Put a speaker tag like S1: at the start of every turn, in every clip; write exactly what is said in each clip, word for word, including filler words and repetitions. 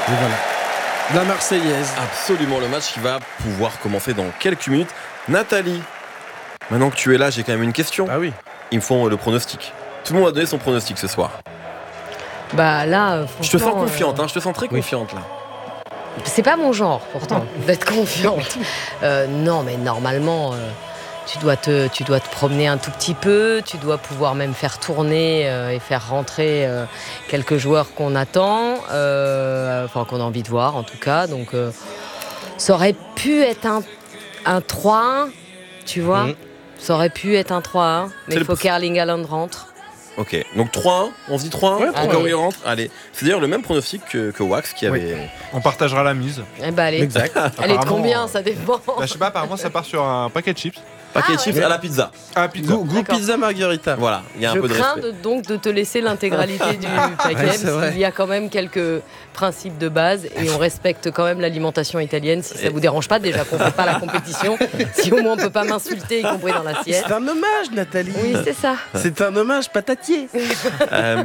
S1: Et voilà. La Marseillaise.
S2: Absolument, le match qui va pouvoir commencer dans quelques minutes. Nathalie, maintenant que tu es là, j'ai quand même une question.
S1: Ah oui.
S2: Ils me font le pronostic. Tout le monde a donné son pronostic ce soir.
S3: Bah là, euh,
S2: Je te sens confiante,
S3: euh,
S2: hein, je te sens très
S1: oui.
S2: confiante là.
S3: C'est pas mon genre, pourtant, d'être confiante. Euh, non, mais normalement, euh, tu, dois te, tu dois te promener un tout petit peu, tu dois pouvoir même faire tourner euh, et faire rentrer euh, quelques joueurs qu'on attend, euh, enfin qu'on a envie de voir en tout cas. Donc, euh, ça aurait pu être un, un trois un, tu vois.
S1: Mmh.
S3: Ça aurait pu être un trois un, mais
S2: C'est
S3: il
S2: le-
S3: faut qu'Erling Haaland rentre.
S2: Ok, donc trois un, on se dit trois un,
S1: Ouais,
S2: encore
S3: trois un.
S2: il rentre. Allez, c'est d'ailleurs le même pronostic que, que Wax qui
S1: Oui.
S2: avait.
S4: On partagera la mise.
S3: Eh ben, allez.
S1: Exact.
S3: Elle est de
S4: Apparemment,
S3: combien,
S4: euh,
S3: ça dépend.
S4: Bah, je sais pas, apparemment ça part sur un paquet de chips.
S2: Paquet de
S3: Ah,
S2: chips
S3: ouais.
S2: à la pizza.
S4: Ah, pizza.
S1: Goût, goût
S3: D'accord.
S1: pizza margarita.
S2: Voilà, il y a un
S3: Je
S2: peu de
S3: crains
S2: respect.
S3: de- donc de te laisser l'intégralité du paquet,
S1: Ouais, c'est
S3: parce
S1: vrai.
S3: qu'il y a quand même quelques principes de base et on respecte quand même l'alimentation italienne. Si ça
S2: Et-
S3: vous dérange pas, déjà qu'on fait pas la compétition, si au moins on peut pas m'insulter, y compris dans l'assiette.
S1: C'est un hommage, Nathalie.
S3: Oui, c'est ça.
S1: C'est un hommage patatier.
S2: Euh,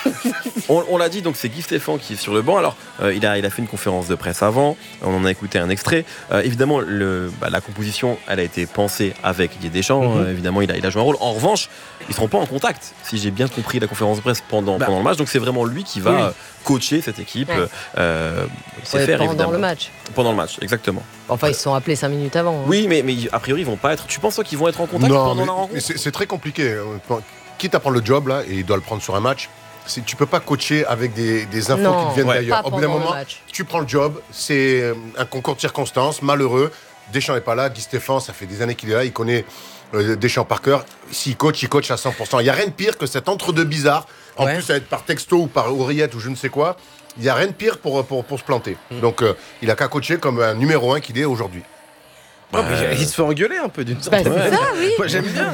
S2: on on l'a dit, donc c'est Guy Stéphane qui est sur le banc. Alors, euh, il, a, il a fait une conférence de presse avant. On en a écouté un extrait. Euh, évidemment, le, bah, la composition, elle a été pensée avec Didier Deschamps.
S1: Mhm.
S2: Euh, évidemment, il a, il a joué un rôle. En revanche, ils ne seront pas en contact, si j'ai bien compris la conférence de presse pendant,
S1: Bah.
S2: pendant le match. Donc, c'est vraiment lui qui va
S1: Oui.
S2: euh, coacher cette équipe.
S3: Ouais.
S2: Euh, c'est
S3: Ouais,
S2: faire,
S3: pendant
S2: évidemment.
S3: le match.
S2: Pendant le match, exactement.
S3: Enfin, ils se sont appelés cinq minutes avant. hein.
S2: Oui, mais, mais a priori, ils vont pas être. Tu penses toi qu'ils vont être en contact
S5: Non,
S2: pendant
S5: mais,
S2: la
S5: mais
S2: rencontre?
S5: c'est c'est très compliqué. Quitte à prendre le job, là, et il doit le prendre sur un match, c'est- tu peux pas coacher avec des, des infos
S3: Non,
S5: qui te viennent
S2: ouais.
S5: d'ailleurs.
S3: Pas
S5: Au bout d'un
S3: pendant le
S5: moment,
S3: match.
S5: tu prends le job, c'est euh, un concours de circonstances, malheureux. Deschamps n'est pas là, Guy Stéphane, ça fait des années qu'il est là, il connaît euh, Deschamps par cœur. S'il coach, il coach à cent pour cent. Il n'y a rien de pire que cet entre-deux bizarre. En
S1: Ouais.
S5: plus, ça va être par texto ou par oreillette ou je ne sais quoi. Il n'y a rien de pire pour, pour, pour se planter. Donc, euh, il a qu'à coacher comme un numéro un qu'il est aujourd'hui.
S1: Ouais, mais Il se fait engueuler un peu d'une
S3: Bah,
S1: certaine
S3: c'est
S1: manière.
S3: ça, oui.
S1: Moi, j'aime bien.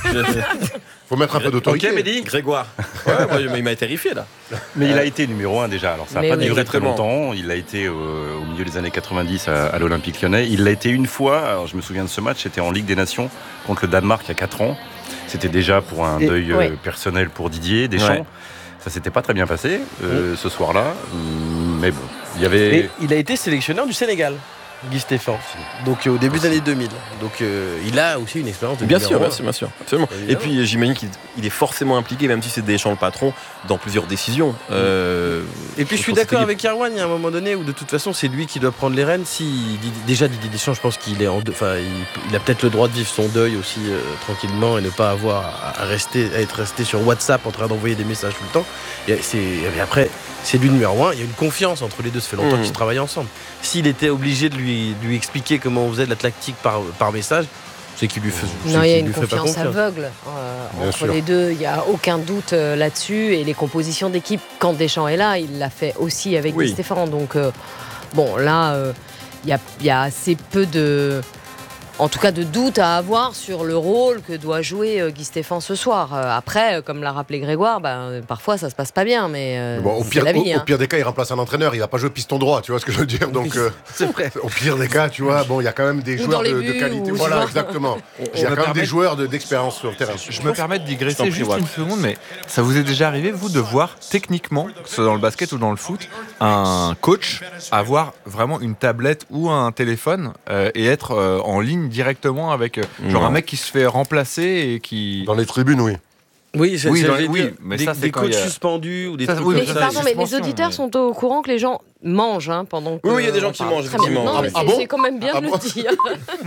S5: Faut mettre un peu d'autorité.
S2: Ok, Mehdi Grégoire. Ouais, moi, il m'a terrifié là.
S6: Mais il a été numéro un déjà, alors ça n'a
S3: Mais
S6: pas
S3: oui.
S6: duré très
S2: Exactement.
S6: longtemps. Il a été euh, au milieu des années quatre-vingt-dix à, à l'Olympique Lyonnais. Il l'a été une fois, alors je me souviens de ce match, c'était en Ligue des Nations contre le Danemark il y a quatre ans. C'était déjà pour un
S1: Et-
S6: deuil euh,
S3: ouais.
S6: personnel pour Didier Deschamps.
S2: Ouais.
S6: Ça s'était pas très bien passé euh, ce soir-là, Hum, mais bon, il y avait...
S1: Et il a été sélectionneur du Sénégal, Guy Stéphane. Donc euh, au début des années deux mille. Donc euh, il a aussi une expérience de
S2: Bien
S1: numéro
S2: sûr,
S1: un.
S2: bien sûr, bien sûr, absolument.
S1: Évidemment.
S2: Et puis j'imagine qu'il il est forcément impliqué, même si c'est Deschamps le patron, dans plusieurs décisions. Euh,
S1: Et puis je suis
S2: pour cette
S1: d'accord
S2: équipe.
S1: avec Erwan, il y a un moment donné où de toute façon c'est lui qui doit prendre les rênes. Si Didier- déjà Didier Deschamps, je pense qu'il est en, deux- enfin il, il a peut-être le droit de vivre son deuil aussi euh, tranquillement et ne pas avoir à, à rester, à être resté sur WhatsApp en train d'envoyer des messages tout le temps. Et, c'est, et après c'est lui le numéro un. Il y a une confiance entre les deux. Ça fait longtemps
S2: Mhm.
S1: qu'ils travaillent ensemble. S'il était obligé de lui, de lui expliquer comment on faisait de la tactique par, par message, c'est qu'il lui fait. c'est
S3: Non, il y a
S1: qu'il
S3: une
S1: lui fait pas
S3: confiance aveugle euh,
S5: Bien
S3: entre
S5: sûr.
S3: les deux. Il n'y a aucun doute euh, là-dessus. Et les compositions d'équipe, quand Deschamps est là, il l'a fait aussi avec
S2: Oui.
S3: Guy Stéphane. Donc, euh, bon, là, euh, il y, a, il y a assez peu de. En tout cas, de doute à avoir sur le rôle que doit jouer euh, Guy Stéphane ce soir. Euh, après, euh, comme l'a rappelé Grégoire, ben, parfois ça se passe pas bien, mais euh,
S5: Mais bon, au,
S3: c'est
S5: pire,
S3: la vie.
S5: au, au
S3: hein.
S5: pire des cas, il remplace un entraîneur. Il va pas jouer piston droit, tu vois ce que je veux dire. Donc, euh,
S1: C'est vrai.
S5: au pire des cas, tu vois, bon, il y a quand même des
S3: Ou
S5: joueurs
S3: dans les
S5: de, de
S3: buts,
S5: qualité.
S3: ou-
S5: Voilà,
S3: tu vois.
S5: exactement. Il y a
S4: me
S5: quand même
S4: permets-
S5: des joueurs de- d'expérience sur le terrain.
S4: Je me permets de
S2: Je t'en
S4: digresser
S2: prie,
S4: juste
S2: Wax.
S4: une seconde, mais ça vous est déjà arrivé, vous, de voir techniquement, que ce soit dans le basket ou dans le foot, un coach avoir vraiment une tablette ou un téléphone euh, et être euh, en ligne directement avec euh, genre
S2: Non.
S4: un mec qui se fait remplacer et qui...
S5: Dans les tribunes, oui.
S1: Oui, c'est,
S4: Oui,
S1: c'est-
S4: dans-
S1: j'allais
S4: oui,
S1: dire,
S4: mais
S1: des,
S4: ça, c'est
S1: des
S4: quand
S1: coachs
S4: il y a-
S1: suspendus ou des
S4: Ça,
S1: trucs
S4: oui,
S1: comme
S3: Mais
S1: ça.
S3: pardon, mais les
S4: suspension,
S3: auditeurs
S4: mais-
S3: sont au courant que les gens mangent hein, pendant que.
S2: Oui, oui, il y a des gens
S3: on
S2: qui
S3: parle.
S2: mangent,
S3: Très bien.
S2: effectivement.
S3: Non, mais
S5: Ah
S3: c'est,
S5: bon
S3: c'est quand même bien
S5: Ah
S3: de
S5: bon
S3: le dire.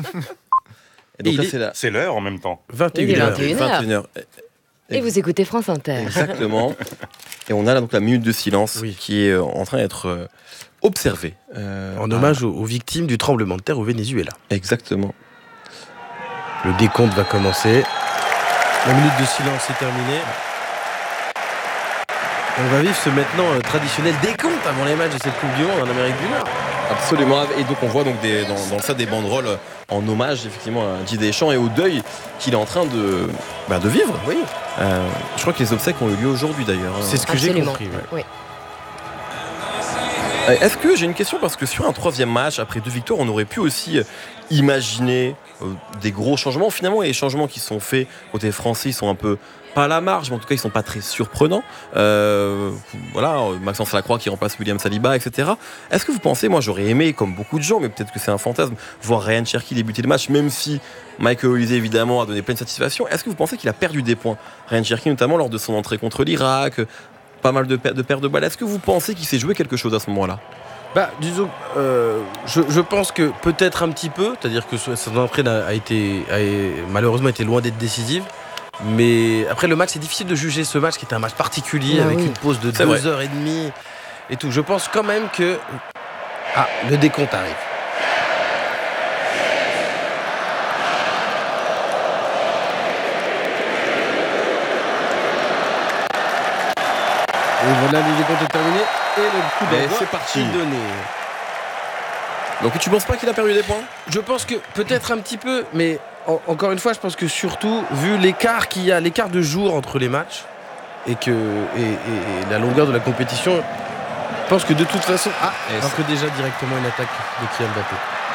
S2: Et donc
S1: Et
S2: là,
S1: il est-
S2: c'est la
S6: C'est l'heure en même temps.
S1: vingt et
S3: Il est
S1: une heures.
S3: vingt et une heures.
S2: vingt et une heures.
S3: Et vous écoutez France Inter.
S2: Exactement. Et on a là donc la minute de silence
S1: Oui.
S2: qui est euh, en train d'être euh, observée. Euh,
S1: En hommage aux, aux victimes du tremblement de terre au Venezuela.
S2: à- Exactement.
S1: Le décompte va commencer. La minute de silence est terminée. On va vivre ce maintenant euh, traditionnel décompte avant les matchs de cette Coupe du Monde en Amérique du Nord.
S2: Absolument. Et donc on voit donc des, dans, dans le stade des banderoles en hommage effectivement à Didier Deschamps et au deuil qu'il est en train de, bah, de vivre.
S1: Oui,
S2: Euh, je crois que les obsèques ont eu lieu aujourd'hui d'ailleurs. hein.
S1: c'est ce que j'ai
S3: Absolument.
S1: compris. ouais.
S3: Oui.
S2: Est-ce que j'ai une question parce que sur un troisième match, après deux victoires, on aurait pu aussi imaginer euh, des gros changements. Finalement, les changements qui sont faits côté français, ils sont un peu pas à la marge, mais en tout cas, ils sont pas très surprenants. Euh, voilà, Maxence Lacroix qui remplace William Saliba, et cetera. Est-ce que vous pensez, moi j'aurais aimé, comme beaucoup de gens, mais peut-être que c'est un fantasme, voir Ryan Cherki débuter le match, même si Michael Olise évidemment a donné pleine satisfaction. Est-ce que vous pensez qu'il a perdu des points, Ryan Cherki, notamment lors de son entrée contre l'Irak, pas mal de, per- de pertes de balles. Est-ce que vous pensez qu'il s'est joué quelque chose à ce moment-là?
S1: Bah, disons, euh, je, je pense que peut-être un petit peu, c'est-à-dire que son entrée a, a été, a, malheureusement été loin d'être décisive. Mais après, le match, c'est difficile de juger ce match qui était un match particulier,
S3: bah
S1: avec
S3: oui.
S1: une pause de
S2: C'est
S1: deux
S2: vrai.
S1: heures et demie et tout. Je pense quand même que. Ah, le décompte arrive. Et voilà, le décompte est terminé. Et le coup
S2: Et
S1: d'envoi
S2: c'est parti.
S1: est donné.
S2: Donc tu penses pas qu'il a perdu des points?
S1: Je pense que peut-être un petit peu, mais en- encore une fois, je pense que surtout, vu l'écart qu'il y a, l'écart de jours entre les matchs et, que, et, et- et la longueur de la compétition, je pense que de toute façon. Ah,
S2: Et
S1: alors
S2: c'est-
S1: que déjà directement une attaque de Kylian Mbappé.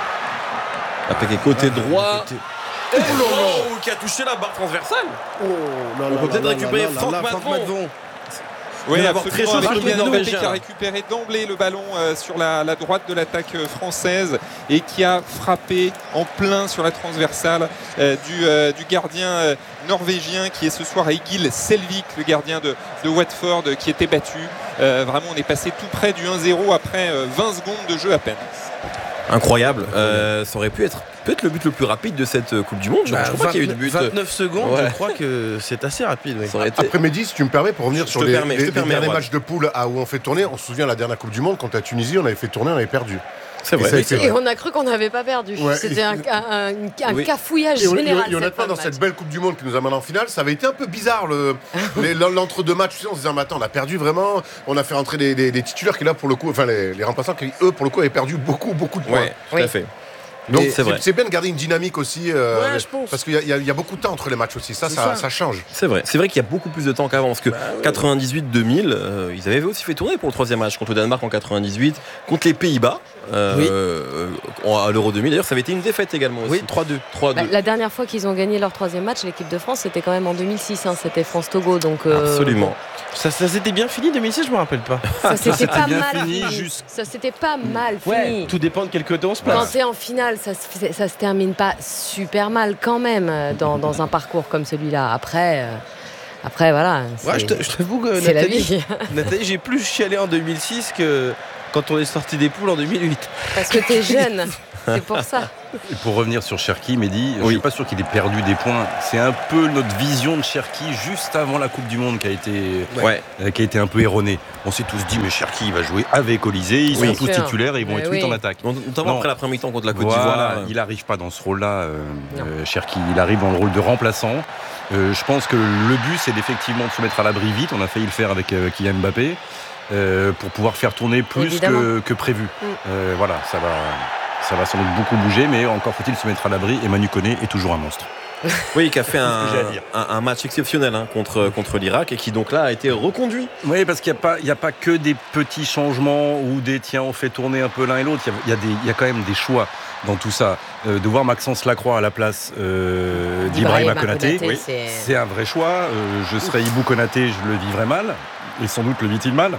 S2: Attaqué côté
S1: Ah,
S2: droit.
S1: côté-
S2: Et oh, qui a touché la barre transversale.
S1: Oh là
S2: On
S1: là
S2: peut
S1: là
S2: peut-être
S1: là
S2: récupérer
S1: là là
S2: Franck
S1: là,
S2: Matvon.
S1: Matvon.
S7: Oui,
S2: Il va y avoir
S7: absolument,
S2: très chaud
S7: avec
S2: avec le
S7: Kylian
S2: Norvégien,
S7: Mbappé qui a
S2: là.
S7: récupéré d'emblée le ballon euh, sur la, la droite de l'attaque euh, française et qui a frappé en plein sur la transversale euh, du, euh, du gardien euh, norvégien qui est ce soir Egil Selvik, le gardien de, de Watford euh, qui était battu. Euh, vraiment, on est passé tout près du un zéro après euh, vingt secondes de jeu à peine.
S2: Incroyable. Euh, ça aurait pu être peut-être le but le plus rapide de cette Coupe du Monde. Je,
S1: Bah,
S2: je crois pas qu'il y a eu de but.
S1: vingt-neuf secondes,
S2: Ouais.
S1: je crois que c'est assez rapide. Oui.
S2: Ça aurait été-
S5: Après-midi, si tu me permets, pour revenir
S2: Je
S5: sur
S2: te
S5: les,
S2: permets, je
S5: les-
S2: te
S5: les
S2: permets,
S5: derniers
S2: Erwan.
S5: matchs de poule à où on fait tourner, on se souvient la dernière Coupe du Monde, contre la Tunisie, on avait fait tourner, on avait perdu.
S2: C'est
S5: Et ça a
S2: vrai.
S5: été
S3: Et
S5: vrai.
S3: on a cru qu'on n'avait pas perdu.
S5: Ouais.
S3: C'était un, un- un- un
S2: Oui.
S3: cafouillage
S5: Et on-
S3: général.
S5: et on- et
S3: cette
S5: honnêtement,
S3: fin
S5: dans
S3: de
S5: cette
S3: match.
S5: belle Coupe du Monde qui nous amène en finale, ça avait été un peu bizarre le, les- l'entre-deux matchs. Tu sais, on se disait, mais attends, on a perdu vraiment. On a fait rentrer des, des- des titulaires qui, là, pour le coup, enfin, les, les remplaçants qui, eux, pour le coup, avaient perdu beaucoup, beaucoup de points.
S2: Ouais, tout
S3: Oui.
S2: à fait.
S5: Donc,
S2: Mais c'est
S5: c'est
S2: vrai.
S5: c'est bien de garder une dynamique aussi. euh,
S1: Ouais, je pense.
S5: Parce qu'il y, a- il y a- il y a beaucoup de temps entre les matchs aussi. Ça,
S1: C'est
S5: ça,
S1: ça.
S5: ça change.
S2: C'est vrai, c'est vrai qu'il y a beaucoup plus de temps qu'avant parce que
S1: Bah ouais.
S2: quatre-vingt-dix-huit deux mille, euh, ils avaient aussi fait tourner pour le troisième match contre le Danemark en quatre-vingt-dix-huit, contre les Pays-Bas euh,
S1: Oui.
S2: euh, à l'Euro deux mille. D'ailleurs, ça avait été une défaite également aussi.
S1: Oui, trois deux.
S2: trois deux.
S3: Bah, la dernière fois qu'ils ont gagné leur troisième match, l'équipe de France, c'était quand même en deux mille six. Hein, c'était France-Togo. Donc, euh,
S2: Absolument.
S1: Ça, ça s'était bien fini deux mille six, je me rappelle pas.
S3: Ça s'était
S6: s'était
S3: pas
S6: bien
S3: mal
S6: fini
S3: fini.
S6: jusqu'-
S3: Ça s'était pas mal fini.
S1: Tout dépend de quel côté on se
S3: Quand
S1: place.
S3: t'es en finale, ça se, fait- ça se termine pas super mal quand même euh, dans, dans un parcours comme celui-là. Après, euh, après voilà. C'est,
S1: Ouais, je te- je t'avoue que
S3: c'est la
S1: Nathalie,
S3: vie.
S1: Nathalie, j'ai plus chialé en deux mille six que quand on est sorti des poules en deux mille huit.
S3: Parce que t'es jeune. C'est pour ça.
S6: Et pour revenir sur Cherki, Mehdi, je
S2: Oui.
S6: suis pas sûr qu'il ait perdu des points. C'est un peu notre vision de Cherki juste avant la Coupe du Monde qui a été,
S2: Ouais.
S6: euh, qui a été un peu erronée. On s'est tous dit, mais Cherki, il va jouer avec Olise, ils
S3: Oui.
S6: sont tous
S3: Bien sûr.
S6: titulaires et ils vont
S3: Mais
S6: être
S3: oui.
S6: huit en attaque.
S2: Notamment
S6: Non.
S2: après la première mi-temps contre la Côte
S6: Voilà,
S2: d'Ivoire.
S6: il n'arrive pas dans ce rôle-là, euh,
S3: Non.
S6: euh, Cherki. Il arrive dans le rôle de remplaçant. Euh, je pense que le but, c'est effectivement de se mettre à l'abri vite. On a failli le faire avec euh, Kylian Mbappé euh, pour pouvoir faire tourner plus
S3: Évidemment.
S6: que, que prévu.
S3: Mm.
S6: Euh, voilà, ça va, ça va sans doute beaucoup bouger, mais encore faut-il se mettre à l'abri. Et Manu Koné est toujours un monstre.
S2: Oui, qui a fait un,
S6: j'ai à dire.
S2: un- un match exceptionnel hein, contre, contre l'Irak et qui donc là a été reconduit.
S6: Oui, parce qu'il n'y a, pas- il y a pas que des petits changements ou des tiens, on fait tourner un peu l'un et l'autre. Il y a, il y a des- il y a quand même des choix dans tout ça. Euh, de voir Maxence Lacroix à la place euh, d'Ibrahima Konaté,
S3: Konaté, c'est-
S6: c'est un vrai choix. Euh, je serais Ibou Konaté, je le vivrais mal. Et sans doute le vit-il mal.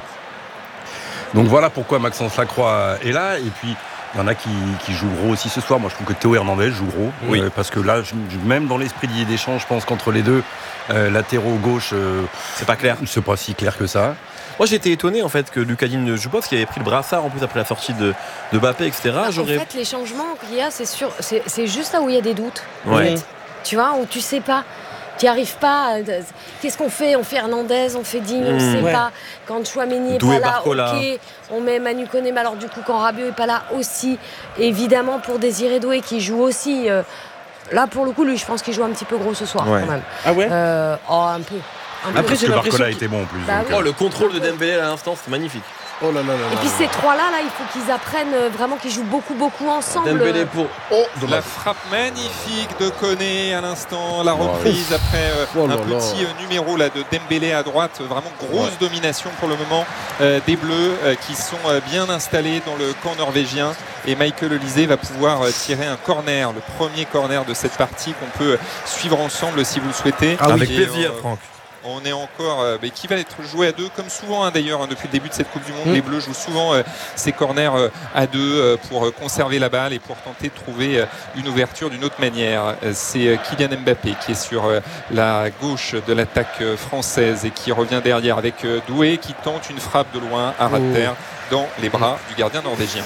S6: Donc voilà pourquoi Maxence Lacroix est là. Et puis, il y en a qui, qui jouent gros aussi ce soir. Moi, je trouve que Théo Hernandez joue gros.
S2: Oui.
S6: Euh, parce que là, je- je- même dans l'esprit d'Didier Deschamps, je pense qu'entre les deux euh, latéraux gauche, euh,
S2: C'est pas clair.
S6: c'est pas si clair que ça.
S2: Moi j'ai été étonné en fait que Lucas Digne ne joue pas parce qu'il avait pris le brassard en plus après la sortie de, de Mbappé, et cetera.
S3: En
S2: J'aurais.
S3: fait, les changements qu'il y a, c'est sûr, c'est, c'est juste là où il y a des doutes. en
S2: Ouais.
S3: fait. Tu vois, où tu sais pas. Tu n'y arrives pas. euh, Qu'est-ce qu'on fait? On fait Hernandez, on fait Digne, on ne
S2: Mmh.
S3: sait
S1: Ouais.
S3: pas. Quand Chouameni n'est
S2: Doué
S3: pas là,
S2: Barcola.
S3: ok. On met Manu Koné, mais alors du coup, quand Rabiot n'est pas là aussi, évidemment pour Désiré Doué qui joue aussi. euh, là, pour le coup, lui, je pense qu'il joue un petit peu gros ce soir
S2: Ouais.
S3: quand même.
S1: Ah ouais.
S3: Euh, oh, un peu. Un peu.
S1: Après,
S6: Parce
S1: j'ai
S6: que
S1: l'impression
S6: Barcola
S1: qu'il-
S6: était bon en plus.
S3: Bah
S6: donc,
S3: oui.
S2: Oh, le contrôle de Dembélé à l'instant, c'était magnifique.
S1: Oh là là là
S3: Et
S1: là
S3: puis
S1: là.
S3: ces trois-là, là, il faut qu'ils apprennent euh, vraiment qu'ils jouent beaucoup, beaucoup ensemble.
S2: Dembélé pour.
S5: Oh,
S7: La
S5: dommage.
S7: frappe magnifique de Koné à l'instant, la reprise après euh,
S1: Oh là
S7: un
S1: là.
S7: petit euh, numéro là, de Dembélé à droite. Vraiment grosse domination pour le moment euh, des Bleus euh, qui sont euh, bien installés dans le camp norvégien. Et Michael Olise va pouvoir euh, tirer un corner, le premier corner de cette partie qu'on peut euh, suivre ensemble si vous le souhaitez.
S1: Ah oui.
S2: Avec
S7: Et,
S2: plaisir,
S7: euh,
S2: Franck.
S7: On est encore, euh, mais qui va être joué à deux, comme souvent hein, d'ailleurs hein, depuis le début de cette Coupe du Monde.
S1: Mm.
S7: Les Bleus jouent souvent euh, ces corners euh, à deux euh, pour euh, conserver la balle et pour tenter de trouver euh, une ouverture d'une autre manière. Euh, c'est euh, Kylian Mbappé qui est sur euh, la gauche de l'attaque euh, française et qui revient derrière avec euh, Doué qui tente une frappe de loin à ras de
S1: Oh.
S7: terre dans les bras du gardien norvégien.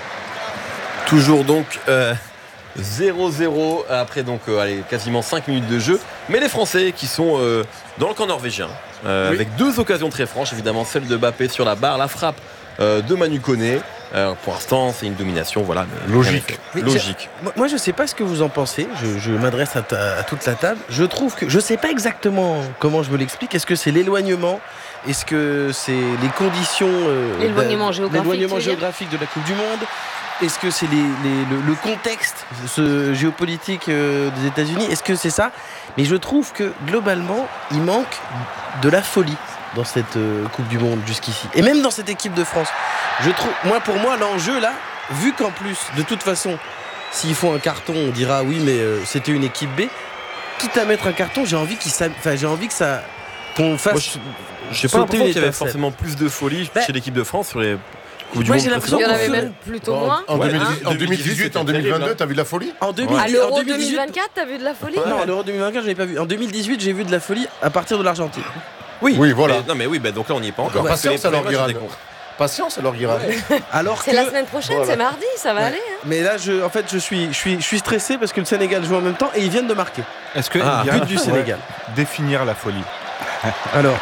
S2: Toujours donc euh, zéro zéro après donc euh, allez, quasiment cinq minutes de jeu. Mais les Français qui sont euh, dans le camp norvégien, euh,
S1: Oui.
S2: avec deux occasions très franches, évidemment celle de Mbappé sur la barre, la frappe euh, de Manu Koné. Euh, pour l'instant, c'est une domination, voilà. mais
S5: Logique.
S2: rien n'est fait.
S1: Mais
S2: Logique.
S1: Moi, moi, je sais pas ce que vous en pensez. Je, je m'adresse à, ta- à toute la table. Je trouve que je sais pas exactement comment je me l'explique. Est-ce que c'est l'éloignement? Est-ce que c'est les conditions euh,
S3: L'éloignement
S1: de-
S3: géographique,
S1: l'éloignement
S3: tu veux dire
S1: géographique de la Coupe du Monde? Est-ce que c'est les, les- le, le contexte ce géopolitique euh, des États-Unis? Est-ce que c'est ça? Mais je trouve que globalement, il manque de la folie dans cette euh, Coupe du Monde jusqu'ici. Et même dans cette équipe de France. Je trouve, moi, pour moi, l'enjeu là, vu qu'en plus, de toute façon, s'ils font un carton, on dira oui, mais euh, c'était une équipe B. Quitte à mettre un carton, j'ai envie qu'il s'am- enfin, j'ai envie que ça qu'on fasse.
S2: Moi, je- J'ai pas
S1: sauter
S2: l'impression
S1: une
S2: qu'il y avait
S1: étincelle.
S2: forcément plus de folie
S1: Bah,
S2: chez l'équipe de France sur les Coupes du
S1: moi,
S2: Monde
S1: j'ai l'impression
S3: Il y en
S1: qu'on
S3: avait
S1: fait-
S3: même plutôt
S5: En,
S3: moins.
S5: en
S2: Ouais,
S5: deux mille dix-
S2: hein,
S5: en deux mille dix-huit, en deux mille vingt-deux, t'as vu de la folie?
S1: En deux mille
S3: À
S1: en
S3: l'Euro
S1: deux mille dix-huit,
S3: deux mille vingt-quatre, t'as vu de la folie?
S1: non, l'Euro deux mille vingt-quatre, je n'avais pas vu. En deux mille dix-huit, j'ai vu de la folie à partir de l'Argentine.
S2: Oui,
S5: Oui, voilà.
S2: Mais- non, mais oui, bah, donc là, on n'y est pas encore.
S5: Bah,
S2: parce que les
S5: patience, alors,
S2: premiers matchs
S5: Guirad.
S2: étaient contre.
S5: Patience alors, Guirad.
S1: Alors
S3: C'est
S1: que
S3: la semaine prochaine,
S5: Voilà.
S3: c'est mardi, ça va
S1: Ouais.
S3: aller. hein.
S1: mais là, je, en fait, je suis, je suis, je suis stressé parce que le Sénégal joue en même temps et ils viennent de marquer.
S4: Est-ce que
S2: Ah,
S4: Guirad
S1: But du
S4: pourrait
S1: Sénégal.
S4: définir la folie?
S1: Alors,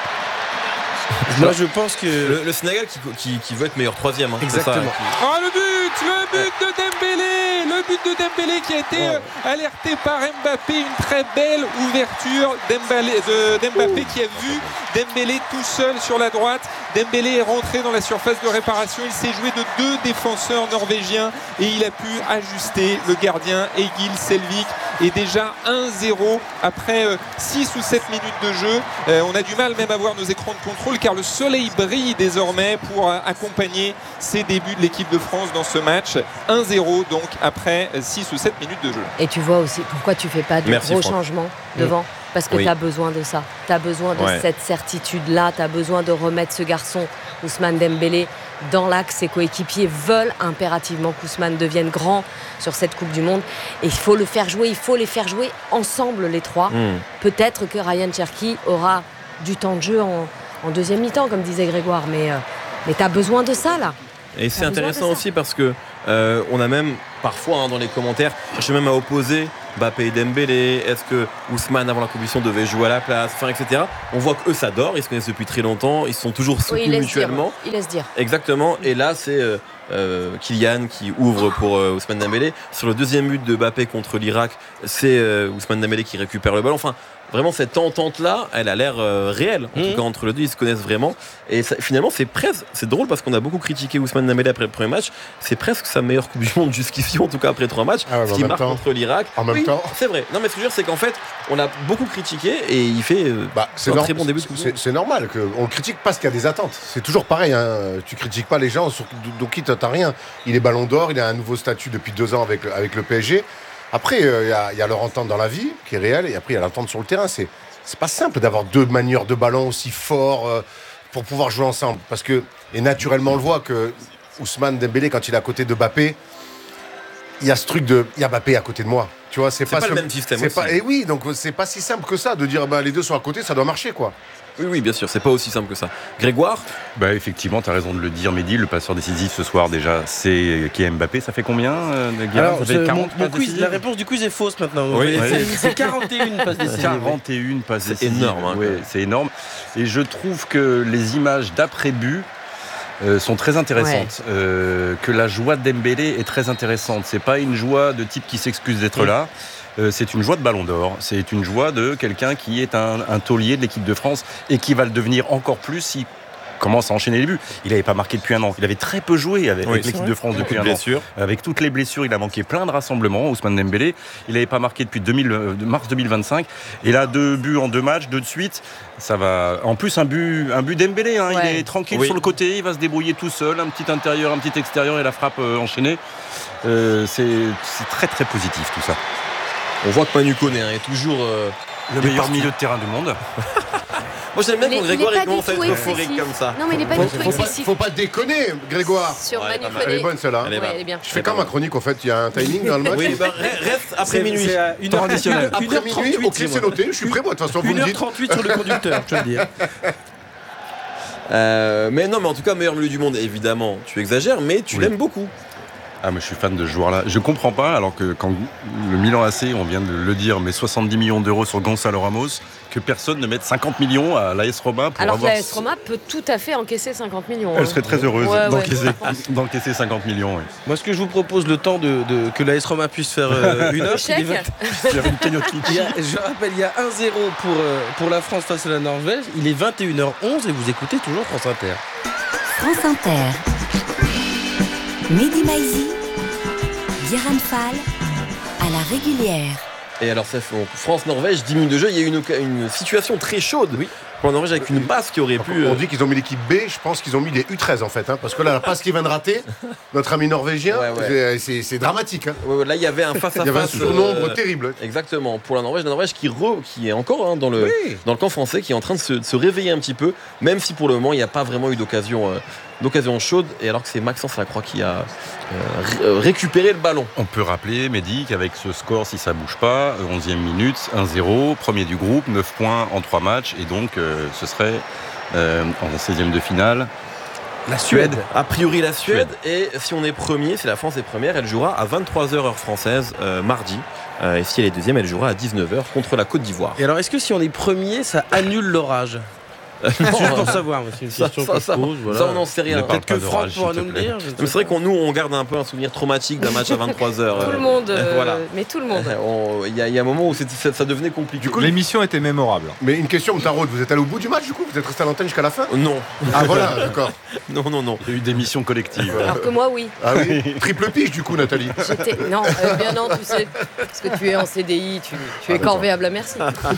S1: moi, je pense que
S2: Le, le Sénégal qui, qui, qui veut être meilleur troisième. Hein, c'est ça,
S1: Exactement.
S2: qui-
S7: Oh le but, le but de Dembélé, le but de Dembélé qui a été euh, alerté par Mbappé, une très belle ouverture Dembélé, de Dembélé qui a vu Dembélé tout seul sur la droite. Dembélé est rentré dans la surface de réparation, il s'est joué de deux défenseurs norvégiens et il a pu ajuster le gardien Egil Selvik. Et déjà un zéro après euh, six ou sept minutes de jeu. Euh, on a du mal même à voir nos écrans de contrôle car le soleil brille désormais pour euh, accompagner ces débuts de l'équipe de France dans ce match. un zéro donc après six ou sept minutes de jeu.
S3: Et tu vois aussi pourquoi tu fais pas de
S2: Merci,
S3: gros
S2: Franck.
S3: changements devant. Parce que
S2: Oui.
S3: tu as besoin de ça. Tu as besoin de
S2: Ouais.
S3: cette certitude-là. Tu as besoin de remettre ce garçon, Ousmane Dembélé, dans l'axe. Ses coéquipiers veulent impérativement qu'Ousmane devienne grand sur cette Coupe du Monde. Et il faut le faire jouer. Il faut les faire jouer ensemble, les trois.
S2: Hmm.
S3: Peut-être que Ryan Cherki aura du temps de jeu en, en deuxième mi-temps, comme disait Grégoire. Mais, euh, mais tu as besoin de ça, là.
S2: Et c'est
S3: T'as besoin
S2: intéressant
S3: de ça.
S2: aussi parce que euh, on a même parfois hein, dans les commentaires, je suis même à opposer Mbappé et Dembélé. Est-ce que Ousmane avant la compétition devait jouer à la place, enfin, et cetera. On voit qu'eux s'adorent, ils se connaissent depuis très longtemps, ils sont toujours
S3: Oui,
S2: soutenus
S3: il laisse dire.
S2: mutuellement.
S3: Il laisse dire.
S2: Exactement. Et là, c'est euh, euh, Kylian qui ouvre pour euh, Ousmane Dembélé. Sur le deuxième but de Mbappé contre l'Irak, c'est euh, Ousmane Dembélé qui récupère le ballon. Enfin, vraiment, cette entente-là, elle a l'air euh, réelle. En
S1: Mmh.
S2: tout cas, entre les deux, ils se connaissent vraiment. Et ça, finalement, c'est presque, c'est drôle parce qu'on a beaucoup critiqué Ousmane Dembélé après le premier match. C'est presque sa meilleure Coupe du Monde jusqu'ici, en tout cas après trois matchs.
S5: Ah ouais,
S2: ce
S5: en
S2: qui
S5: même
S2: marque
S5: temps.
S2: contre l'Irak.
S5: En même
S2: Oui,
S5: temps.
S2: c'est vrai. Non, mais ce que je veux dire, c'est qu'en fait, on l'a beaucoup critiqué et il fait euh,
S5: Bah, c'est
S2: un
S5: nor-
S2: très bon début de Coupe du
S5: c'est-
S2: Monde.
S5: c'est normal que on le critique parce qu'il y a des attentes. C'est toujours pareil. Hein. Tu critiques pas les gens sur donc qui t'as rien. Il est Ballon d'Or, il a un nouveau statut depuis deux ans avec le, avec le P S G. Après, euh, il y, a, il y a leur entente dans la vie qui est réelle et après il y a l'entente sur le terrain. C'est c'est pas simple d'avoir deux manières de ballon aussi forts euh, pour pouvoir jouer ensemble parce que et naturellement on le voit que Ousmane Dembélé quand il est à côté de Mbappé, il y a ce truc de il y a Mbappé à côté de moi. Tu vois, c'est
S2: C'est pas
S5: ce-
S2: le même système
S5: c'est
S2: aussi.
S5: pas- et oui, donc c'est pas si simple que ça de dire bah, les deux sont à côté, ça doit marcher quoi.
S2: Oui, oui, bien sûr, c'est pas aussi simple que ça. Grégoire,
S6: Bah effectivement, tu as raison de le dire, Mehdi. Le passeur décisif ce soir déjà, c'est qui est Mbappé. Ça fait combien euh, de Guillaume
S1: Alors,
S6: Ça
S1: je-
S6: fait
S1: mon,
S6: quarante
S1: mon
S6: passes
S1: quiz,
S6: décisives
S1: la réponse du quiz est fausse maintenant.
S6: Oui,
S1: C'est-
S6: oui.
S1: C'est quarante et une passes décisives.
S6: quarante et une passes
S2: C'est
S6: décisives.
S2: énorme, hein,
S6: Ouais,
S2: quand même.
S6: c'est énorme. Et je trouve que les images d'après-but euh, sont très intéressantes. Euh, que la joie de Dembélé est très intéressante. C'est pas une joie de type qui s'excuse d'être
S2: Oui.
S6: là. Euh, c'est une joie de Ballon d'Or. C'est une joie de quelqu'un qui est un, un taulier de l'équipe de France et qui va le devenir encore plus si commence à enchaîner les buts. Il n'avait pas marqué depuis un an. Il avait très peu joué avec,
S2: Oui,
S6: avec
S2: c'est
S6: l'équipe
S2: vrai.
S6: de France depuis un
S2: Blessure.
S6: an. Avec toutes les blessures, il a manqué plein de rassemblements. Ousmane Dembélé, il n'avait pas marqué depuis deux mille, euh, mars deux mille vingt-cinq. Et là, deux buts en deux matchs, deux de suite. Ça va. En plus, un but, un but Dembélé. Hein,
S3: Ouais.
S6: Il est tranquille
S2: Oui.
S6: sur le côté. Il va se débrouiller tout seul. Un petit intérieur, un petit extérieur et la frappe euh, enchaînée. Euh, c'est, c'est très très positif tout ça.
S2: On voit que Manu Koné hein, est toujours euh,
S6: Le
S2: des
S6: meilleur
S2: parties.
S6: milieu de terrain du monde.
S2: Moi j'aime bien
S3: Il est-
S2: quand
S3: il est
S2: Grégoire
S3: pas
S2: il commence
S3: du
S2: à être
S3: tout
S2: euphorique
S3: excessif.
S2: comme ça.
S3: Non, mais il n'est pas
S5: Faut,
S3: du tout
S5: faut pas,
S3: excessif.
S5: faut pas déconner, Grégoire.
S3: Sur
S2: Ouais,
S3: Manu
S2: pas mal.
S5: Elle est
S3: Koné.
S5: bonne celle-là.
S2: Elle est
S3: Ouais,
S2: bonne.
S3: elle est bien.
S5: Je fais quand ma chronique, en fait, il y a un timing dans le match.
S2: Oui, bah, re- reste après
S1: C'est-
S2: minuit.
S1: c'est à une heure
S6: Traditionnel.
S1: une
S5: Après
S1: heure
S5: minuit,
S1: trente-huit,
S5: ok,
S1: c'est
S5: c'est
S1: moi.
S5: noté, je suis prêt, moi, de toute façon, vous me
S1: une heure
S5: dites.
S1: trente-huit sur le conducteur, je te le dis.
S2: Euh, mais non, mais en tout cas, meilleur milieu du monde, évidemment, tu exagères, mais tu
S6: Oui.
S2: l'aimes beaucoup.
S6: Ah, mais je suis fan de ce joueur-là. Je comprends pas, alors que quand le Milan A C, on vient de le dire, met soixante-dix millions d'euros sur Gonzalo Ramos, que personne ne mette cinquante millions à l'A S Roma pour
S3: Alors que
S6: avoir.
S3: la S Roma peut tout à fait encaisser cinquante millions.
S6: Elle
S3: hein.
S6: serait très heureuse
S3: Ouais, ouais,
S6: d'encaisser,
S3: je pense.
S6: d'encaisser cinquante millions. Oui.
S1: Moi, ce que je vous propose, le temps de, de- que l'A S Roma puisse faire euh, une
S3: Le
S1: heure, qu'il est
S3: chèque.
S1: vingt-
S6: Il y avait une cagnotte
S1: il y a- je rappelle, il y a un zéro pour, euh, pour la France face à la Norvège. Il est vingt et une heures onze et vous écoutez toujours France Inter.
S8: France Inter. Mehdi Maizi, Guérin Fall, à la régulière.
S2: Et alors, ça fait France-Norvège, dix minutes de jeu, il y a eu une, oca- une situation très chaude. Oui. Pour la Norvège avec une passe qui aurait pu.
S5: On
S2: euh,
S5: dit qu'ils ont mis l'équipe B, je pense qu'ils ont mis les U treize en fait, hein, parce que là, la passe qu'il vient de rater, notre ami norvégien,
S2: Ouais, ouais.
S5: c'est- c'est c'est dramatique. Hein.
S2: ouais, ouais, là, il y avait un
S5: Il y avait un
S2: face-à-face.
S5: surnombre
S2: euh,
S5: terrible.
S2: Exactement, pour la Norvège, la Norvège qui, re- qui est encore hein, dans, le, dans le camp français, qui est en train de se, de se réveiller un petit peu, même si pour le moment il n'y a pas vraiment eu d'occasion, euh, d'occasion chaude, et alors que c'est Maxence Lacroix qui a euh, ré- euh, récupéré le ballon.
S6: On peut rappeler, Mehdi, qu'avec ce score, si ça bouge pas, onzième minute, un zéro, premier du groupe, neuf points en trois matchs, et donc euh, ce serait euh, en seizième de finale.
S1: La Suède.
S2: A priori la Suède, et si on est premier, si la France est première, elle jouera à vingt-trois heures heure française euh, mardi, Euh, et si elle est deuxième, elle jouera à dix-neuf heures contre la Côte d'Ivoire.
S1: Et alors, est-ce que si on est premier, ça annule l'orage? Juste pour savoir, moi, c'est une
S2: Ça,
S1: question
S2: ça,
S1: que
S2: ça,
S1: je pose. Voilà.
S2: ça, on n'en sait rien.
S6: Ne parle
S1: Peut-être que
S6: pas
S1: Franck
S6: d'orage,
S1: pourra
S6: s'il
S1: nous
S6: te
S1: le
S6: plaît.
S1: dire. je sais
S2: Mais c'est vrai
S1: pas.
S2: qu'on nous on garde un peu un souvenir traumatique d'un match à vingt-trois heures.
S3: Tout le monde. euh,
S2: Voilà.
S3: Mais tout le monde.
S2: On- Il y, a- il y a un moment où c'était- ça, ça devenait compliqué.
S4: L'émission était mémorable.
S5: Mais une question, Tarot, vous êtes allé au bout du match du coup? Vous êtes resté à l'antenne jusqu'à la fin?
S2: Non,
S5: Ah voilà, d'accord.
S2: non, non, non.
S6: Il y a eu des missions collectives.
S3: Alors que moi, oui.
S5: Ah oui, triple pige du coup, Nathalie.
S3: J'étais- Non, euh, bien non, tu sais. Parce que tu es en C D I, tu, tu es corvéable à merci.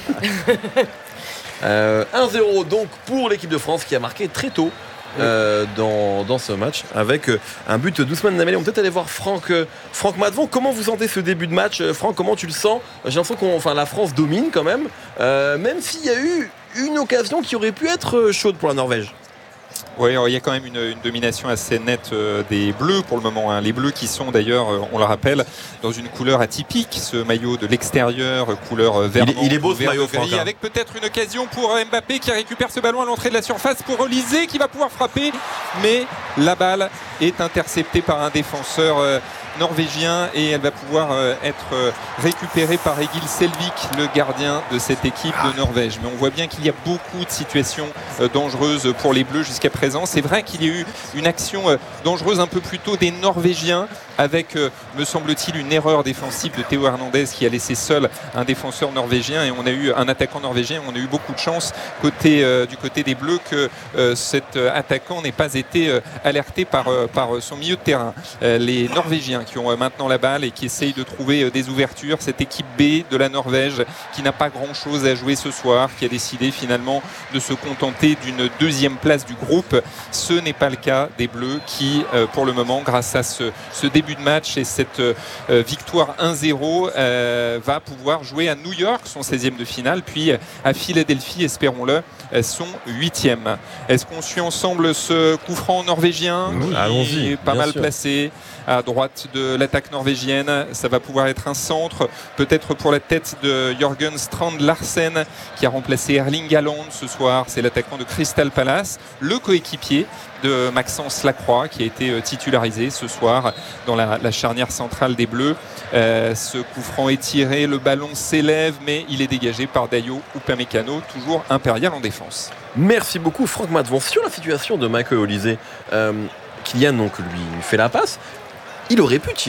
S2: Euh, un zéro donc pour l'équipe de France qui a marqué très tôt euh, dans, dans ce match avec euh, un but d'Ousmane Dembélé. On peut peut-être aller voir Franck, euh, Franck Madvon. Comment vous sentez ce début de match, euh, Franck? Comment tu le sens? J'ai l'impression qu'on, enfin, la France domine quand même, euh, même s'il y a eu une occasion qui aurait pu être euh, chaude pour la Norvège.
S7: Oui, il y a quand même une, une domination assez nette euh, des Bleus pour le moment. Hein. Les Bleus qui sont d'ailleurs, euh, on le rappelle, dans une couleur atypique. Ce maillot de l'extérieur, euh, couleur euh, vert.
S2: Il est- il est beau, ce
S7: vert
S2: maillot,
S7: de gris,
S2: Franck, hein.
S7: avec peut-être une occasion pour euh, Mbappé qui récupère ce ballon à l'entrée de la surface pour Olysée qui va pouvoir frapper. Mais la balle est interceptée par un défenseur euh, norvégien et elle va pouvoir euh, être euh, récupérée par Egil Selvik, le gardien de cette équipe de Norvège. Mais on voit bien qu'il y a beaucoup de situations euh, dangereuses pour les Bleus jusqu'à présent. C'est vrai qu'il y a eu une action euh, dangereuse un peu plus tôt des Norvégiens avec, euh, me semble-t-il, une erreur défensive de Théo Hernandez qui a laissé seul un défenseur norvégien et on a eu un attaquant norvégien. On a eu beaucoup de chance côté, euh, du côté des Bleus que euh, cet euh, attaquant n'ait pas été euh, alerté par, euh, par son milieu de terrain. Euh, les Norvégiens qui ont euh, maintenant la balle et qui essayent de trouver euh, des ouvertures. Cette équipe B de la Norvège qui n'a pas grand-chose à jouer ce soir, qui a décidé finalement de se contenter d'une deuxième place du groupe. Ce n'est pas le cas des Bleus qui, euh, pour le moment, grâce à ce, ce début de match et cette euh, victoire un zéro, euh, va pouvoir jouer à New York son seizième de finale, puis à Philadelphie, espérons-le, son huitième. Est-ce qu'on suit ensemble ce coup franc norvégien?
S2: Oui,
S7: qui
S2: allons-y,
S7: est pas
S2: bien
S7: mal
S2: sûr.
S7: placé à droite de l'attaque norvégienne. Ça va pouvoir être un centre, peut-être pour la tête de Jørgen Strand Larsen qui a remplacé Erling Haaland ce soir. C'est l'attaquant de Crystal Palace, le coéquipier de Maxence Lacroix qui a été euh, titularisé ce soir dans la, la charnière centrale des Bleus. Euh, ce coup franc est tiré, le ballon s'élève mais il est dégagé par Dayo Upamecano, toujours impérial en défense.
S2: Merci beaucoup Franck Madvon. Sur la situation de Michael Olysée, euh, Kylian donc lui fait la passe. Il aurait pu tirer.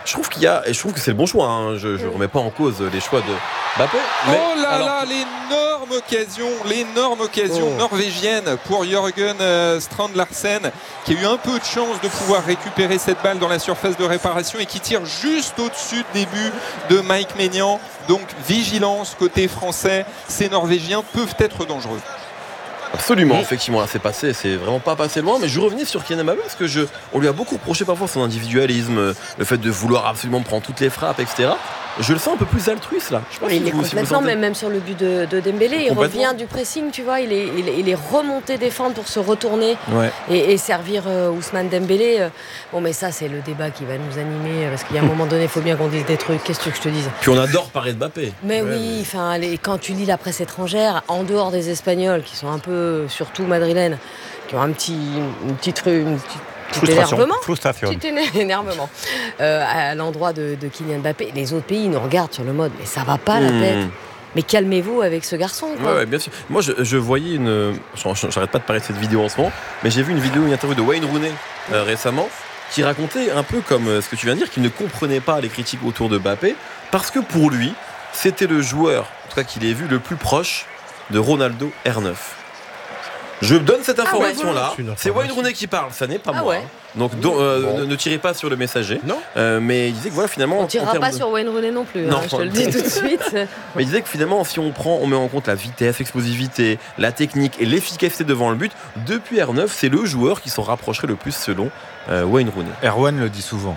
S2: Je trouve qu'il y a, et je trouve que c'est le bon choix. Hein. Je ne remets pas en cause les choix de Mbappé. Mais,
S7: oh là
S2: alors...
S7: là, l'énorme occasion, l'énorme occasion
S1: Oh.
S7: norvégienne pour Jørgen euh, Strand Larsen, qui a eu un peu de chance de pouvoir récupérer cette balle dans la surface de réparation et qui tire juste au-dessus des buts de Mike Maignan. Donc vigilance côté français, ces Norvégiens peuvent être dangereux.
S2: Absolument, effectivement, là c'est passé, c'est vraiment pas passé loin. Mais je revenais sur Kylian Mbappé parce que je, on lui a beaucoup reproché parfois son individualisme, le fait de vouloir absolument prendre toutes les frappes, et cetera. Je le sens un peu plus altruiste là. Je sais pas
S3: Oui,
S2: si
S3: il est
S2: vous- si vous
S3: complètement,
S2: sentez-
S3: même, même sur le but de, de Dembélé, il
S2: Complètement.
S3: revient du pressing, tu vois, il est, il, est- il est remonté défendre pour se retourner
S2: Ouais.
S3: et, et servir euh, Ousmane Dembélé. euh. Bon, mais ça, c'est le débat qui va nous animer, euh, parce qu'il y a un moment donné, il faut bien qu'on dise des trucs. Qu'est-ce que tu veux que je te dise?
S2: Puis on adore parler de Mbappé.
S3: Mais oui, enfin, les- quand tu lis la presse étrangère, en dehors des Espagnols, qui sont un peu, surtout madrilènes, qui ont un petit, une petite, une petite, petit énervement,
S6: Frustration.
S3: petit éner- énervement euh, à l'endroit de, de Kylian Mbappé. Les autres pays nous regardent sur le mode, mais ça va pas la
S2: Mmh.
S3: tête. Mais calmez-vous avec ce garçon, quoi.
S2: Ouais, ouais, bien sûr. Moi, je, je voyais une. je- J'arrête pas de parler de cette vidéo en ce moment, mais j'ai vu une vidéo, une interview de Wayne Rooney euh, récemment, qui racontait un peu comme euh, ce que tu viens de dire, qu'il ne comprenait pas les critiques autour de Mbappé, parce que pour lui, c'était le joueur, en tout cas qu'il ait vu, le plus proche de Ronaldo R neuf. Je donne cette information-là.
S1: C'est une
S2: C'est
S1: information.
S2: Wayne Rooney qui parle, ça n'est pas
S3: Ah
S2: moi.
S3: ouais.
S2: hein. Donc do- euh,
S5: Bon.
S2: ne, ne tirez pas sur le messager.
S1: Non.
S2: Euh, mais il disait que voilà, finalement.
S3: On
S2: en
S3: tirera
S2: termes
S3: pas
S2: de-
S3: sur Wayne Rooney non plus,
S2: Non.
S3: hein, je te le dis tout de suite.
S2: Mais il disait que finalement, si on prend, on met en compte la vitesse, l'explosivité, la technique et l'efficacité devant le but, depuis R neuf, c'est le joueur qui s'en rapprocherait le plus selon euh, Wayne Rooney.
S4: Erwan le dit souvent.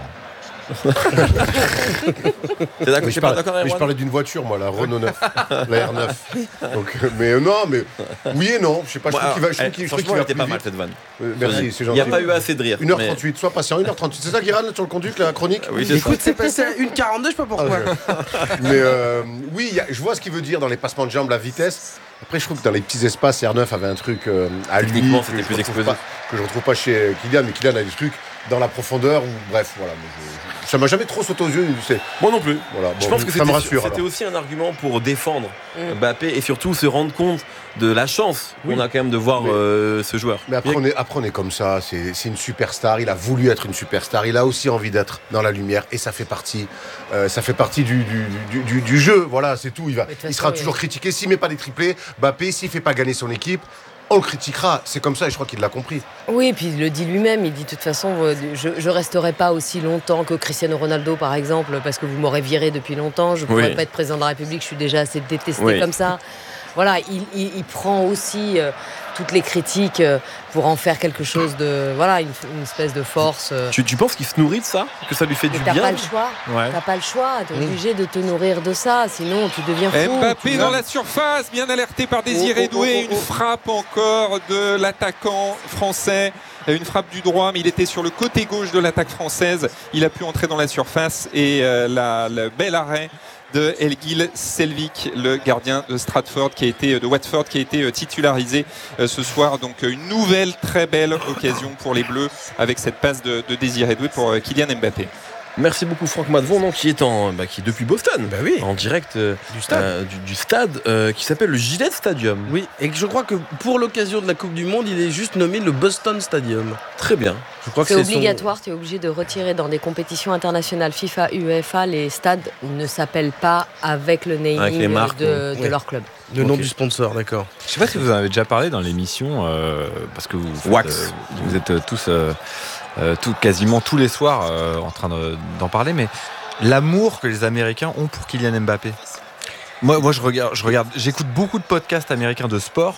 S2: T'es d'accord,
S5: Mais
S2: t'es
S5: je,
S2: pas
S5: parlais,
S2: d'accord,
S5: mais je
S2: Erwan
S5: parlais d'une voiture, moi, la Renault neuf, la R neuf. Donc, euh, mais euh, non, mais oui et non. Je sais pas, je
S2: Bon,
S5: trouve qu'il va, je
S2: alors,
S5: trouve qu'il-
S2: eh,
S5: je trouve qu'il
S2: franchement, elle
S5: va
S2: était
S5: plus
S2: pas mal
S5: vite.
S2: cette vanne.
S5: Euh, merci, c'est
S2: Il
S5: gentil.
S2: n'y a pas eu assez de rire.
S5: une heure
S2: mais-
S5: trente-huit, sois patient, une heure trente-huit. C'est ça, Guérin, sur le conduit, la chronique
S2: Oui, c'est ça.
S1: Écoute, c'est passé à une quarante-deux, je sais pas pourquoi.
S5: Mais euh, oui, il y a- je vois ce qu'il veut dire dans les passements de jambes, la vitesse. Après, je trouve que dans les petits espaces, R neuf avait un truc euh, à lui
S2: Techniquement,
S5: que
S2: c'était
S5: je
S2: plus
S5: retrouve
S2: explosif.
S5: pas- que je retrouve pas chez Kylian. Mais Kylian a des trucs dans la profondeur. Ou, bref, voilà. mais je- ça m'a jamais trop sauté aux yeux. C'est,
S2: Moi non plus.
S5: voilà,
S2: Je
S5: bon,
S2: pense que
S5: ça me
S2: c'était
S5: rassure.
S2: c'était
S5: alors.
S2: aussi un argument pour défendre
S3: Mm.
S2: Mbappé et surtout se rendre compte de la chance qu'on a quand même de voir
S5: Mais-
S2: euh, ce joueur.
S5: Mais après on, est, après, on est comme ça. C'est, c'est une superstar. Il a voulu être une superstar. Il a aussi envie d'être dans la lumière. Et ça fait partie, euh, ça fait partie du, du, du, du- du jeu. Voilà, c'est tout. Il, va,
S3: Mais de toute
S5: il
S3: façon,
S5: sera
S3: il-
S5: toujours critiqué. S'il met pas des triplés, Mbappé, s'il fait pas gagner son équipe, on le critiquera. C'est comme ça et je crois qu'il l'a compris.
S3: Oui, puis il le dit lui-même, il dit de toute façon, euh, je, je resterai pas aussi longtemps que Cristiano Ronaldo, par exemple, parce que vous m'aurez viré depuis longtemps, je ne pourrais
S2: Oui.
S3: pas être président de la République, je suis déjà assez détesté
S2: Oui.
S3: comme ça. Voilà, il, il- il prend aussi euh, toutes les critiques euh, pour en faire quelque chose de, voilà, une, une espèce de force. euh.
S2: Tu, tu penses qu'il se nourrit de ça? Que ça lui fait
S3: Mais
S2: du
S3: t'as
S2: bien?
S3: pas le choix,
S2: Ouais.
S3: t'as pas le choix, t'es obligé de te nourrir de ça, sinon tu deviens fou.
S7: Mbappé
S3: tu
S7: dans
S3: vois.
S7: la surface, bien alerté par Désiré
S5: Oh, oh, oh,
S7: Doué,
S5: oh,
S7: une
S5: oh.
S7: frappe encore de l'attaquant français, une frappe du droit, mais il était sur le côté gauche de l'attaque française. Il a pu entrer dans la surface et euh, la, le bel arrêt de Elgil Selvik, le gardien de Stratford qui a été de Watford, qui a été euh, titularisé euh, ce soir. Donc euh, une nouvelle très belle occasion pour les Bleus avec cette passe de, de Désiré Doué pour euh, Kylian Mbappé.
S2: Merci beaucoup Franck Matvon, donc, qui est en, bah, qui est depuis Boston,
S1: Bah oui.
S2: en direct euh,
S1: Du stade.
S2: euh, du, du stade euh, qui s'appelle le Gillette Stadium.
S1: Oui, et que je crois que pour l'occasion de la Coupe du Monde, il est juste nommé le Boston Stadium.
S2: Très bien.
S1: Je crois que
S3: C'est
S1: c'est
S3: obligatoire, tu es obligé de retirer dans des compétitions internationales FIFA, UEFA, les stades ne s'appellent pas avec le naming
S2: Avec les marques,
S3: de, de
S1: ouais.
S3: leur club.
S1: son, le nom
S2: Ok.
S1: du sponsor, d'accord.
S4: Je sais pas si vous en avez déjà parlé dans l'émission, euh, parce que vous, faites,
S2: Wax.
S4: euh, vous êtes euh, tous, euh, euh, tout- quasiment tous les soirs euh, en train de- d'en parler, mais l'amour que les Américains ont pour Kylian Mbappé. Moi, moi je regarde, je regarde, j'écoute beaucoup de podcasts américains de sport.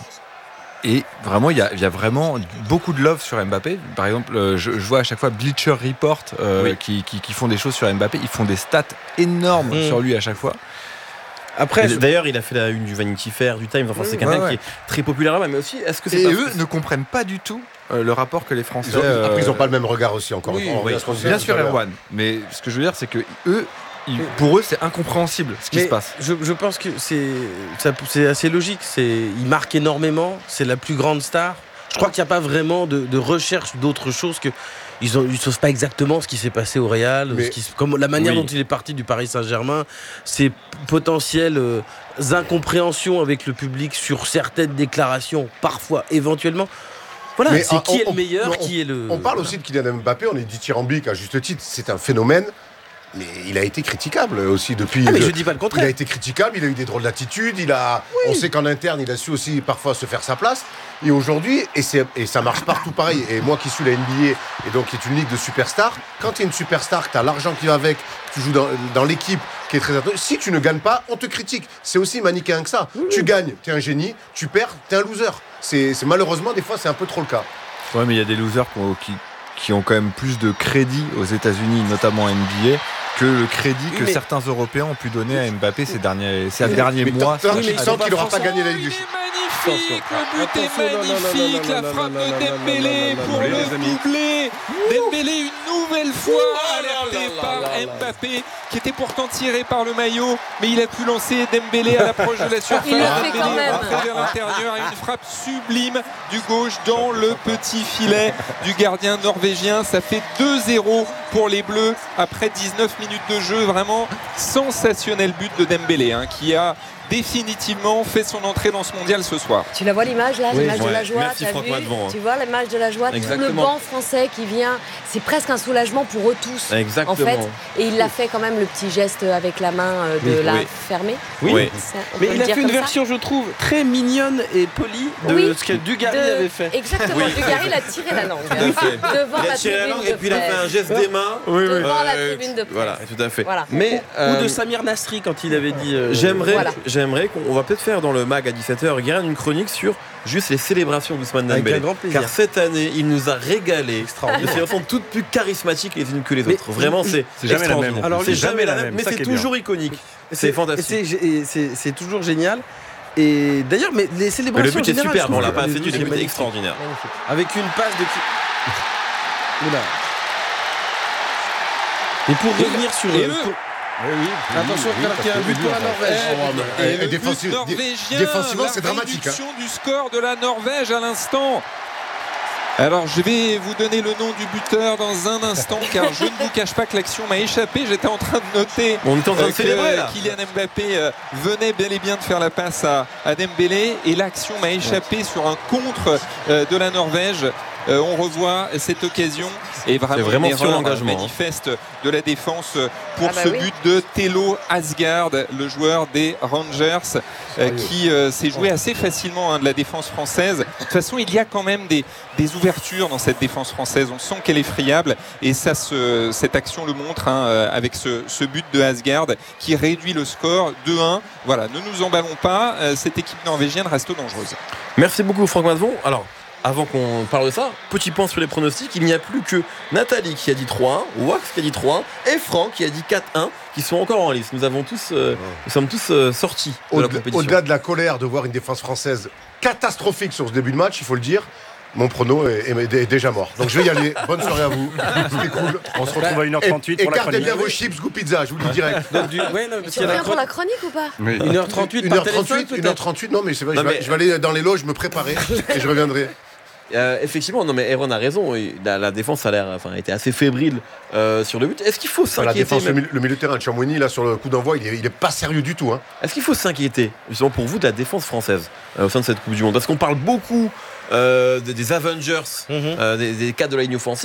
S4: Et vraiment, il y a, il y a vraiment beaucoup de love sur Mbappé. Par exemple, euh, je, je vois à chaque fois Bleacher Report euh,
S2: Oui.
S4: qui, qui, qui font des choses sur Mbappé. Ils font des stats énormes
S1: Mm.
S4: sur lui à chaque fois.
S1: Après,
S2: Et
S1: je-
S2: D'ailleurs, il a fait la une du Vanity Fair, du Times. Enfin, c'est
S4: Oui,
S2: quelqu'un
S4: ouais, ouais.
S2: qui est très populaire là-bas. Mais aussi, est-ce que c'est
S4: Et
S2: pas-
S4: eux ne comprennent pas du tout euh, le rapport que les Français.
S5: Ils ont-
S4: euh,
S5: Après, ils n'ont pas le même regard aussi, encore
S4: oui,
S5: une fois. On
S2: oui,
S5: revient à ce qu'on disait
S4: Bien
S5: tout
S4: sûr,
S5: à l'heure.
S4: Erwan. Mais ce que je veux dire, c'est que eux, ils- pour eux, c'est incompréhensible ce qui
S1: mais
S4: se passe.
S1: Je, je pense que c'est ça- c'est assez logique. C'est, il marque énormément. C'est la plus grande star. Je crois qu'il n'y a pas vraiment de, de recherche d'autre chose que. Ils ne savent pas exactement ce qui s'est passé au Real,
S5: Mais-
S1: ce qui se- comme, la manière
S2: Oui.
S1: dont il est parti du Paris Saint-Germain, ses potentielles euh, incompréhensions avec le public sur certaines déclarations, parfois, éventuellement. Voilà,
S5: Mais,
S1: c'est
S5: ah,
S1: qui
S5: on-
S1: est le
S5: on-
S1: meilleur,
S5: non,
S1: qui est le.
S5: On parle aussi de Kylian Mbappé, on est dithyrambique à juste titre, c'est un phénomène. Mais il a été critiquable aussi depuis.
S1: Ah, mais
S5: le-
S1: je dis pas le contraire.
S5: Il a été critiquable, il a eu des drôles d'attitude, il a. On sait qu'en interne, il a su aussi parfois se faire sa place. Et aujourd'hui, et, c'est, et ça marche partout pareil. Et moi qui suis la N B A, et donc qui est une ligue de superstars, quand tu es une superstar, que tu as l'argent qui va avec, tu joues dans, dans l'équipe qui est très attendue, si tu ne gagnes pas, on te critique. C'est aussi manichéen que ça. Tu gagnes, tu es un génie, tu perds, tu es un loser. C'est, c'est malheureusement, des fois, c'est un peu trop le cas.
S4: Ouais, mais il y a des losers qui, qui ont quand même plus de crédit aux États-Unis, notamment en N B A, que le crédit
S1: Oui,
S4: que
S1: mais-
S4: certains Européens ont pu donner à Mbappé ces derniers, ces derniers
S5: Mais
S4: mois.
S5: tant- tant
S1: Oui, mais
S5: qu'il
S1: ils
S5: sent
S1: sont
S5: qu'il
S1: pas
S5: n'aura pas
S1: français.
S5: gagné la
S7: Il
S5: Ligue
S7: est
S5: des Champions.
S7: magnifique, le but
S1: Attention,
S7: est
S1: non, non, non,
S7: magnifique,
S1: non,
S7: la
S1: non,
S7: frappe
S1: non,
S7: de
S1: non, non,
S7: Dembélé
S1: non, non,
S7: pour
S6: non,
S7: le
S6: les amis.
S7: doublé. Dembélé une nouvelle fois
S1: Ouh,
S7: alerté
S1: là, là,
S7: par
S1: là, là.
S7: Mbappé qui était pourtant tiré par le maillot, mais il a pu lancer Dembélé à l'approche de la surface.
S3: Il le fait
S7: Dembélé
S3: quand même.
S7: rentré vers l'intérieur et une frappe sublime du gauche dans le petit filet du gardien norvégien. Ça fait deux zéro pour les Bleus après dix-neuf minutes de jeu. Vraiment sensationnel but de Dembélé hein, qui a définitivement fait son entrée dans ce mondial ce soir.
S3: Tu la vois l'image là,
S1: Oui,
S3: l'image de
S2: ouais.
S3: la joie,
S2: Merci,
S3: t'as
S2: Franck
S3: vu
S2: Madevant, hein.
S3: Tu vois l'image de la joie, tout le
S2: Exactement.
S3: banc français qui vient, c'est presque un soulagement pour eux tous.
S2: Exactement.
S3: En fait, et il l'a fait quand même le petit geste avec la main euh, de
S2: Oui,
S3: la
S2: oui.
S3: fermer.
S1: Oui.
S2: Oui.
S3: Ça, on
S1: Mais
S3: peut
S1: il
S3: le
S1: a
S3: dire
S1: fait une
S3: comme ça.
S1: version, je trouve, très mignonne et polie de
S3: Oui,
S1: ce que Dugarry
S3: De-
S1: avait fait.
S3: Exactement, Dugarry l'a tiré la langue.
S2: Tout à fait.
S3: Devant
S2: Il
S3: la
S2: a tiré la
S3: tribune
S2: langue
S3: de
S2: et puis il a fait un
S3: presse.
S2: geste des mains.
S3: Devant la
S2: Euh,
S3: tribune de presse.
S2: Voilà, tout à fait.
S3: Voilà.
S2: Mais
S1: Ou
S2: euh,
S1: de Samir Nasri quand il avait dit. euh,
S2: J'aimerais,
S3: Voilà.
S2: j'aimerais qu'on on va peut-être faire dans le mag à dix-sept heures, Guérin, une chronique sur juste les célébrations d'Ousmane
S1: Avec
S2: Dembélé.
S1: un grand plaisir.
S2: Car cette année, il nous a régalé de
S1: Extraordinaire.
S2: façon toutes plus charismatiques les unes que les
S1: Mais-
S2: autres. Vraiment, c'est
S6: C'est jamais la
S2: extraordinaire.
S6: même.
S1: Alors,
S2: c'est
S1: lui,
S2: jamais la même, mais
S6: ça
S2: c'est
S6: qui est bien.
S2: toujours iconique.
S1: Et
S2: C'est fantastique.
S1: et c'est- et c'est c'est toujours génial. Et d'ailleurs, mais les
S2: Mais
S1: célébrations.
S2: le but est
S1: en général,
S2: superbe,
S1: je
S2: on l'a
S1: trouve
S2: pas
S1: que
S2: assez dit,
S1: c'est
S2: le but est
S1: magnifique.
S2: extraordinaire.
S3: Magnifique.
S1: Avec une passe de. qui- Oula. Et pour revenir sur.
S7: et
S1: euh,
S7: le-
S1: pour-
S6: Oui, oui, oui,
S1: Attention,
S6: oui,
S1: car
S6: parce
S1: qu'il y a un
S6: que
S1: but
S6: oui,
S1: pour la
S6: enfin,
S1: Norvège.
S5: Oh, mais,
S7: Et
S5: eh,
S7: le but
S5: défensi- dé-
S7: norvégien,
S5: défensivement,
S7: la
S5: c'est dramatique. hein.
S7: réduction du score de la Norvège à l'instant. Alors je vais vous donner le nom du buteur dans un instant car je ne vous cache pas que l'action m'a échappé. J'étais en train de noter
S2: On est en train
S7: euh,
S2: de célébrer
S7: que
S2: là.
S7: Kylian Mbappé euh, venait bel et bien de faire la passe à, à Dembélé et l'action m'a échappé sur un contre euh, de la Norvège. Euh, on revoit cette occasion et vraiment,
S2: C'est vraiment
S7: une
S2: sur
S7: erreur
S2: l'engagement, hein.
S7: manifeste de la défense pour
S3: Ah bah
S7: ce
S3: oui.
S7: but de Telo Asgard, le joueur des Rangers, euh, qui euh, s'est joué assez facilement hein, de la défense française. De toute façon, il y a quand même des, des ouvertures dans cette défense française. On sent qu'elle est friable et ça, se, cette action le montre hein, euh, avec ce, ce but de Asgard qui réduit le score deux un. Voilà, ne nous emballons pas. euh, cette équipe norvégienne reste dangereuse.
S2: Merci beaucoup Franck Madevon. Alors, avant qu'on parle de ça, petit point sur les pronostics. Il n'y a plus que Nathalie qui a dit trois un, Wax qui a dit trois un et Franck qui a dit quatre un qui sont encore en lice. Nous avons tous, euh, nous sommes tous euh, sortis de la
S5: Au-delà
S2: compétition.
S5: au-delà de la colère de voir une défense française catastrophique sur ce début de match, il faut le dire, mon prono est, est- est déjà mort. Donc je vais y aller. Bonne soirée à vous. C'était cool.
S6: On se retrouve à une heure trente-huit pour la
S5: Écartez
S6: chronique.
S5: bien vos chips goût pizza, je vous le dis direct.
S1: Donc, du- ouais, non, parce
S3: Tu
S1: qu'il y a la
S3: reviens pour
S1: chron-
S3: la chronique ou pas
S6: Oui.
S1: une heure trente-huit
S5: une
S1: par
S5: heure
S1: téléphone,
S5: trente-huit, une heure
S1: peut-être.
S5: trente-huit, non mais c'est vrai,
S2: Non,
S5: je, vais,
S2: mais-
S5: je vais aller dans les loges me préparer et je reviendrai.
S2: Euh, effectivement, non mais Aaron a raison. La, la défense a l'air, enfin, a été assez fébrile euh, sur le but. Est-ce qu'il faut
S5: Enfin, la
S2: s'inquiéter
S5: défense, le
S2: même-
S5: milieu, le milieu de terrain de Chamouni, là sur le coup d'envoi, il est, il est pas sérieux du tout. Hein.
S2: Est-ce qu'il faut s'inquiéter justement pour vous de la défense française euh, au sein de cette Coupe du Monde? Parce qu'on parle beaucoup euh, des, des Avengers,
S1: Mhm.
S2: euh, des, des cadres de la ligne offensive.